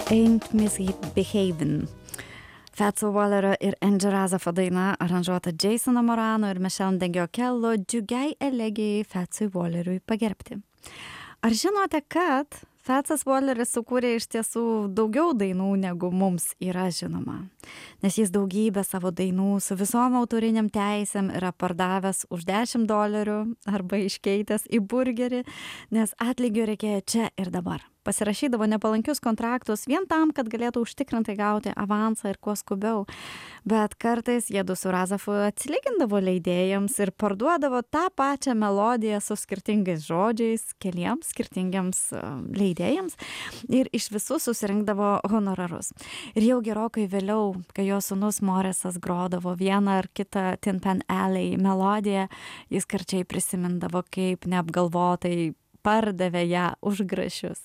Ain't Misbehavin'. Fatso Wallerio ir Angie Razafo daina aranžuota Jasono Morano ir Michelle Ndegiokello džiugiai elegijai Fatsui Walleriui pagerbti. Ar žinote, kad Fatsas Walleris sukūrė iš tiesų daugiau dainų, negu mums yra žinoma? Nes jis daugybę savo dainų su visom autoriniam teisėm yra pardavęs už $10 arba iškeitęs į burgerį, nes atlygio reikėjo čia ir dabar. Pasirašydavo nepalankius kontraktus vien tam, kad galėtų užtikrintai gauti avansą ir kuo skubiau. Bet kartais jiedu su Razafu atsilygindavo leidėjams ir parduodavo tą pačią melodiją su skirtingais žodžiais keliems skirtingiams leidėjams ir iš visų susirinkdavo honorarus. Ir jau gerokai vėliau, kai jo sūnus Morisas grodavo vieną ar kitą Tin Pan Alley melodiją, jis karčiai prisimindavo, kaip neapgalvotai pardavė ją už grašius.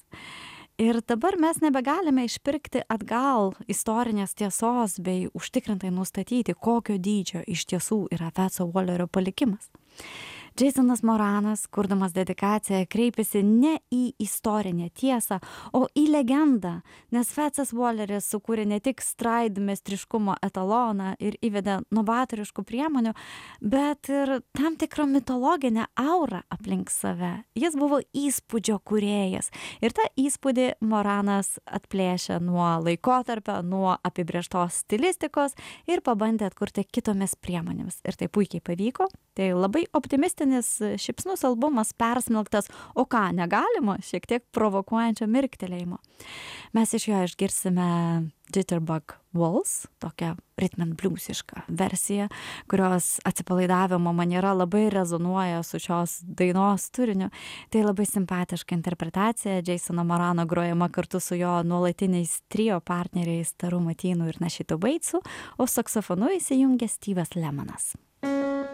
Ir dabar mes nebegalime išpirkti atgal istorinės tiesos bei užtikrintai nustatyti, kokio dydžio iš tiesų yra Fatso Wallerio palikimas. Jasonas Moranas, kurdamas dedikaciją, kreipėsi ne į istorinę tiesą, o į legendą, nes Fatsas Walleris sukūrė ne tik stride meistriškumo etaloną ir įvedė novatoriškų priemonių, bet ir tam tikrą mitologinę aurą aplink save. Jis buvo įspūdžio kūrėjas ir tą įspūdį Moranas atplėšė nuo laikotarpio, nuo apibrėžtos stilistikos ir pabandė atkurti kitomis priemonėmis. Ir tai puikiai pavyko. Tai labai optimistinis šypsnus albumas persmelktas, o ką negalima, šiek tiek provokuojančio mirktelėjimo. Mes iš jo išgirsime Jitterbug Waltz, tokią rhythm and bluesišką versiją, kurios atsipalaidavimo maniera labai rezonuoja su šios dainos turiniu. Tai labai simpatiška interpretacija, Jasono Morano grojama kartu su jo nuolatiniais trio partneriais Taru Matynu ir Nashitu Batesu, o saksofonu įsijungia Steve'as Lemonas.